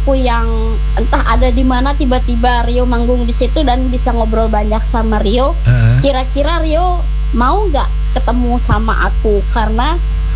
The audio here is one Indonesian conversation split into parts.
aku yang entah ada di mana tiba-tiba Rio manggung di situ dan bisa ngobrol banyak sama Rio. Kira-kira Rio mau nggak ketemu sama aku karena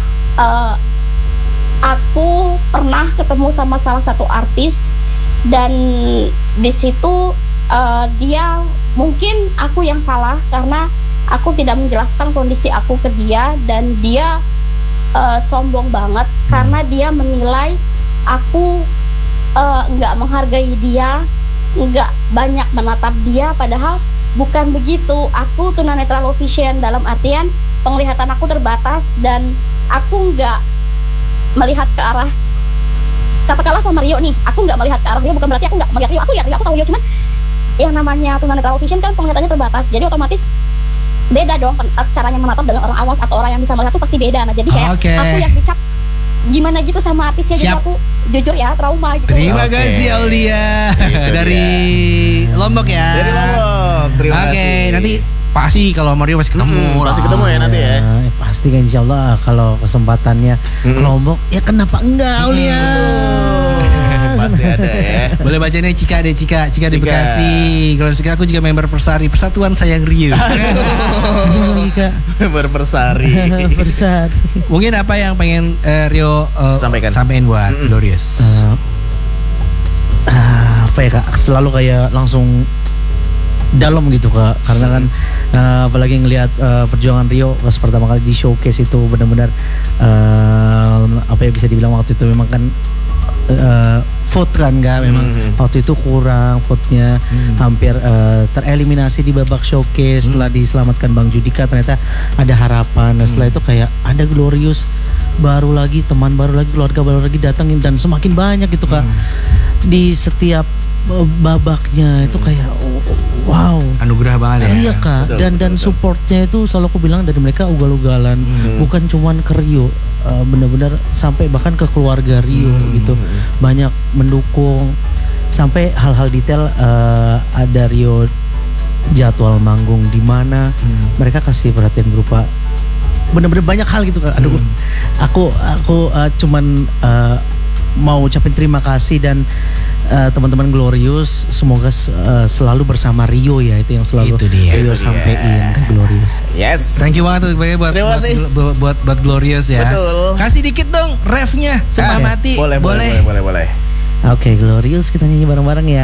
aku pernah ketemu sama salah satu artis dan di situ dia mungkin aku yang salah karena aku tidak menjelaskan kondisi aku ke dia dan dia sombong banget karena dia menilai aku nggak menghargai dia, nggak banyak menatap dia, padahal bukan begitu. Aku tunanetra low vision dalam artian penglihatan aku terbatas dan aku nggak melihat ke arah, katakanlah sama Rio nih, aku nggak melihat ke arah Rio bukan berarti aku nggak melihat Rio, aku lihat Rio, aku tahu Rio, cuman yang namanya tunanetra low vision kan penglihatannya terbatas, jadi otomatis beda dong caranya menatap dengan orang awas atau orang yang bisa melihat tuh pasti beda. Nah jadi kayak aku yang dicap gimana gitu sama artisnya, jadi aku jujur ya trauma gitu. Terima kasih Aulia dari Lombok ya. Dari Lombok. Terima kasih. Nanti pasti kalau Mario masih ketemu. Pasti ketemu ya nanti ya. Pasti kan insya Allah kalau kesempatannya ke Lombok ya kenapa enggak Aulia. Pasti ada ya. Boleh bacanya Cika di Bekasi. Kalau Cika aku juga member Persari, Persatuan Sayang Rio. Member Persari. Mungkin apa yang pengen Rio sampaikan buat Glorious? Apa ya Kak, selalu kayak langsung dalam gitu Kak, karena kan apalagi ngelihat perjuangan Rio pas pertama kali di showcase itu benar-benar apa ya bisa dibilang waktu itu memang kan vote kan nggak, memang waktu itu kurang vote-nya, hampir tereliminasi di babak showcase. Setelah diselamatkan Bang Judika ternyata ada harapan. Nah, setelah itu kayak ada Glorious baru lagi, teman baru lagi, keluarga baru lagi datangin dan semakin banyak gitu Kak. Di setiap babaknya itu kayak wow, anugerah banget ya. Iya Kak, dan supportnya itu selalu aku bilang dari mereka ugal-ugalan, bukan cuman ke Rio, benar-benar sampai bahkan ke keluarga Rio gitu, banyak mendukung sampai hal-hal detail. Ada Rio jadwal manggung di mana, mereka kasih perhatian berupa benar-benar banyak hal gitu Kak. Aduh, aku cuman mau ucapin terima kasih dan teman-teman Glorious semoga selalu bersama Rio ya, itu yang selalu Rio sampein ke Glorious. Yes. Thank you banget buat Glorious ya. Betul. Kasih dikit dong refnya Sumpah Mati. Boleh. Oke, Glorious kita nyanyi bareng-bareng ya.